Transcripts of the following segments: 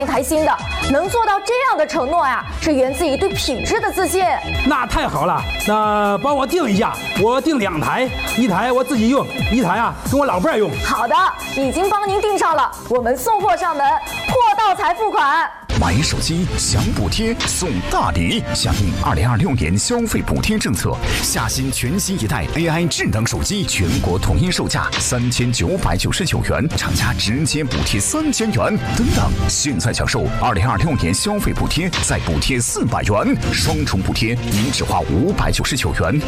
台新的，能做到这样的承诺呀，是源自于对品质的自信。 那太好了，那帮我订一下，我订2台，1台我自己用，1台啊跟我老伴用。 好的，已经帮您订上了，我们送货上门，货到才付款。 买手机享补贴送大礼，响应2026年消费补贴政策，夏新全新一代 AI 智能手机全国统一售价3999元，厂家直接补贴3000元等等。现在享受2026年消费补贴，再补贴400元，双重补贴，您只花599元。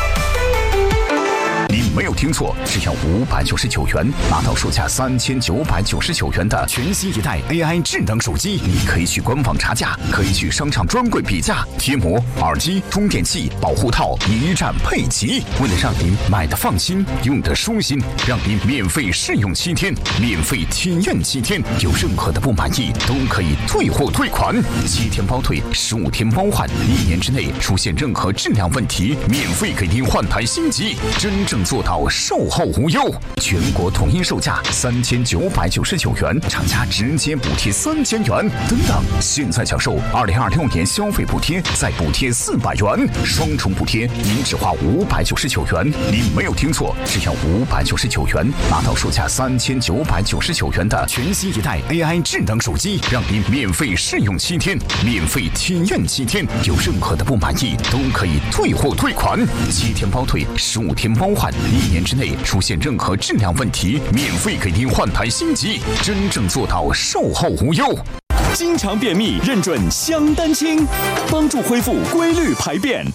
你没有听错，只要599元，拿到售价3999元的全新一代 AI 智能手机。你可以去官网查价，可以去商场专柜比价，贴膜、耳机、充电器、保护套一站配齐。为了让您买的放心，用的舒心，让您免费试用7天，免费体验7天，有任何的不满意都可以退货退款，7天包退，15天包换，1年之内出现任何质量问题，免费给您换台新机，真正做到售后无忧，全国统一售价3999元，厂家直接补贴3000元等等。现在享受2026年消费补贴，再补贴400元，双重补贴，您只花599元。您没有听错，只要599元，拿到售价3999元的全新一代 AI 智能手机，让您免费试用7天，免费体验7天，有任何的不满意都可以退货退款，7天包退，15天包换，1年之内出现任何质量问题，免费给您换台新机，真正做到售后无忧。 经常便秘认准香丹清，帮助恢复规律排便。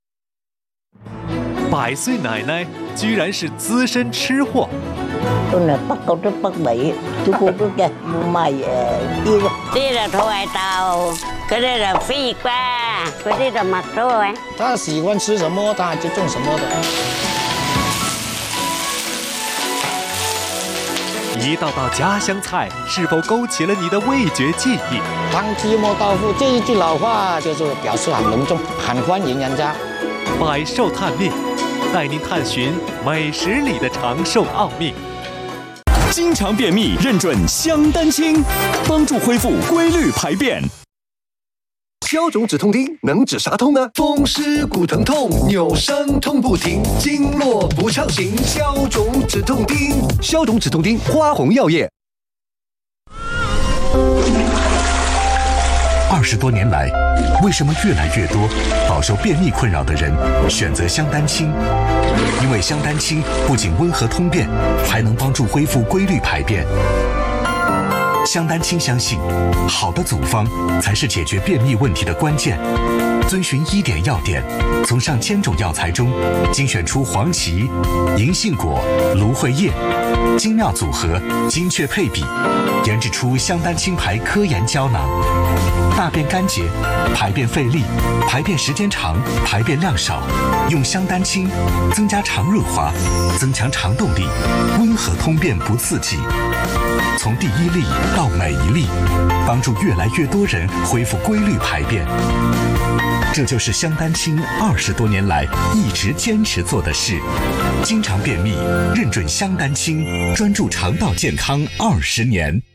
100岁奶奶居然是资深吃货。 tôi là bắt câu rất bắt bậy chú cô cứ kêu mày yêu đây là thoại tàu cái đây là phi qua cái đây là mặt rồi 他喜欢吃什么他就种什么的。 一道道家乡菜是否勾起了你的味觉记忆？ 汤鸡莫豆腐这一句老话就是表示很隆重，很欢迎人家。 百寿探秘，带您探寻美食里的长寿奥秘。 经常便秘认准香丹清，帮助恢复规律排便。 消肿止痛钉能止啥痛呢？风湿骨疼痛，扭伤痛不停，经络不畅行，消肿止痛钉。消肿止痛钉，花红药业。 20多年来，为什么越来越多饱受便秘困扰的人选择香丹清？因为香丹清不仅温和通便，还能帮助恢复规律排便。香丹清相信，好的组方才是解决便秘问题的关键。遵循1点要点，从上千种药材中精选出黄芪、银杏果、芦荟叶，精妙组合，精确配比，研制出香丹清牌科研胶囊。大便干结、排便费力、排便时间长、排便量少，用香丹清增加肠润滑，增强肠动力，温和通便不刺激。从第1粒到每1粒，帮助越来越多人恢复规律排便。这就是香丹清20多年来一直坚持做的事。经常便秘，认准香丹清，专注肠道健康20年。